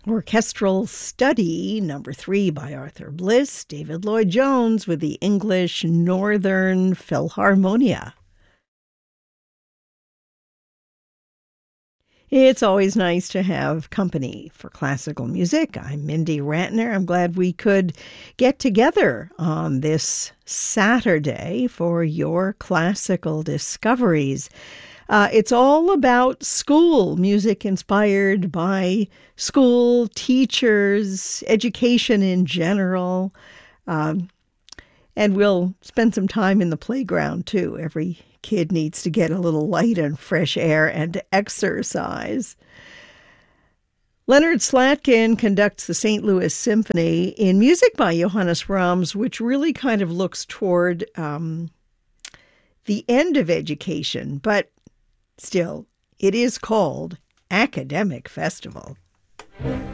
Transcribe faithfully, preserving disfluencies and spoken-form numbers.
Orchestral Study, number three by Arthur Bliss, David Lloyd-Jones with the English Northern Philharmonia. It's always nice to have company for classical music. I'm Mindy Rantner. I'm glad we could get together on this Saturday for your classical discoveries. Uh, it's all about school music inspired by school teachers, education in general. Um, and we'll spend some time in the playground, too. Every kid needs to get a little light and fresh air and exercise. Leonard Slatkin conducts the Saint Louis Symphony in music by Johannes Brahms, which really kind of looks toward um, the end of education, but still, it is called Academic Festival.